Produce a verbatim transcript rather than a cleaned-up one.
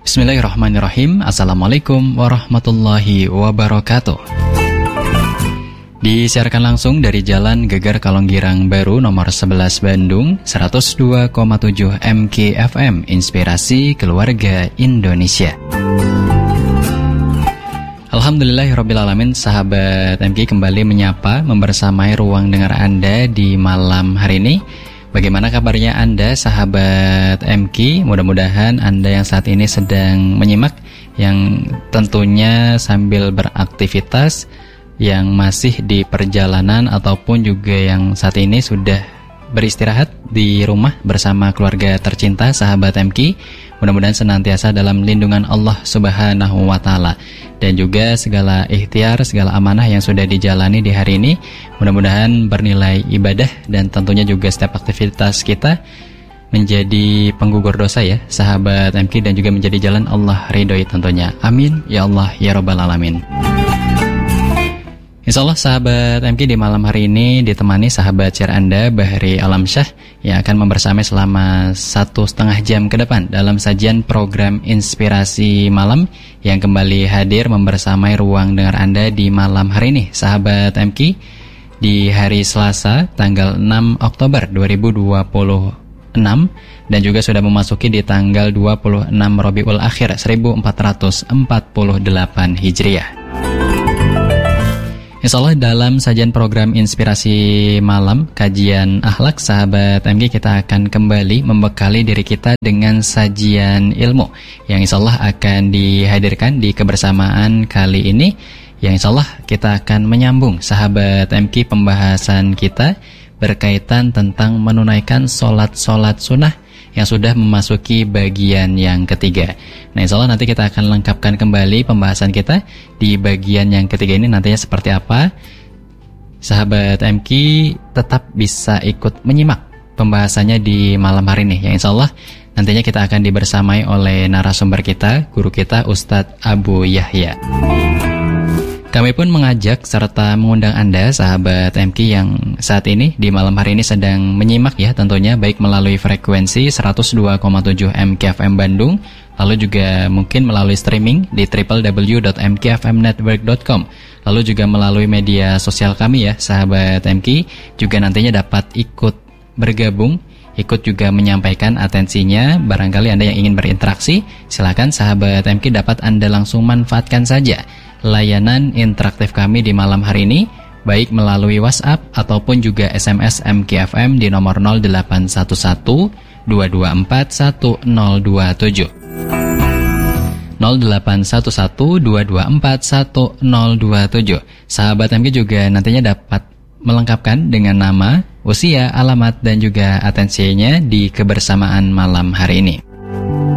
Bismillahirrahmanirrahim. Assalamualaikum warahmatullahi wabarakatuh. Disiarkan langsung dari Jalan Gegar Kalonggirang Baru nomor sebelas Bandung, seratus dua koma tujuh M K F M, Inspirasi Keluarga Indonesia. Alhamdulillahirrabbilalamin, sahabat M K kembali menyapa, membersamai ruang dengar Anda di malam hari ini. Bagaimana kabarnya Anda, sahabat M K? Mudah-mudahan Anda yang saat ini sedang menyimak, yang tentunya sambil beraktivitas, yang masih di perjalanan, ataupun juga yang saat ini sudah beristirahat di rumah bersama keluarga tercinta, sahabat M K. Mudah-mudahan senantiasa dalam lindungan Allah Subhanahu wa Ta'ala, dan juga segala ikhtiar, segala amanah yang sudah dijalani di hari ini mudah-mudahan bernilai ibadah, dan tentunya juga setiap aktivitas kita menjadi penggugur dosa ya, sahabat M K, dan juga menjadi jalan Allah ridhoi tentunya. Amin ya Allah ya Rabbal Alamin. Insyaallah sahabat M K, di malam hari ini ditemani sahabat share Anda Bahri Alamsyah yang akan membersamai selama satu setengah jam ke depan dalam sajian program Inspirasi Malam yang kembali hadir membersamai ruang dengar Anda di malam hari ini, sahabat M K, di hari Selasa tanggal enam Oktober dua ribu dua puluh enam, dan juga sudah memasuki di tanggal dua puluh enam Rabiul Akhir seribu empat ratus empat puluh delapan Hijriah. Insyaallah dalam sajian program Inspirasi Malam, kajian akhlak, sahabat M K, kita akan kembali membekali diri kita dengan sajian ilmu yang insyaallah akan dihadirkan di kebersamaan kali ini, yang insyaallah kita akan menyambung, sahabat M K, pembahasan kita berkaitan tentang menunaikan sholat-sholat sunnah yang sudah memasuki bagian yang ketiga. Nah, insyaallah nanti kita akan lengkapkan kembali pembahasan kita di bagian yang ketiga ini nantinya seperti apa. Sahabat M K tetap bisa ikut menyimak pembahasannya di malam hari ini, yang insyaallah nantinya kita akan dibersamai oleh narasumber kita, guru kita Ustadz Abu Yahya. Kami pun mengajak serta mengundang Anda, sahabat M K, yang saat ini di malam hari ini sedang menyimak ya tentunya, baik melalui frekuensi seratus dua koma tujuh M K F M Bandung, lalu juga mungkin melalui streaming di w w w dot m k f m network dot com, lalu juga melalui media sosial kami ya, sahabat M K, juga nantinya dapat ikut bergabung, ikut juga menyampaikan atensinya. Barangkali Anda yang ingin berinteraksi, silakan sahabat M K dapat Anda langsung manfaatkan saja layanan interaktif kami di malam hari ini, baik melalui WhatsApp ataupun juga S M S M K F M di nomor nol delapan satu satu dua dua empat satu nol dua tujuh nol delapan satu satu dua dua empat satu nol dua tujuh. Sahabat M K juga nantinya dapat melengkapkan dengan nama, usia, alamat, dan juga atensinya di kebersamaan malam hari ini.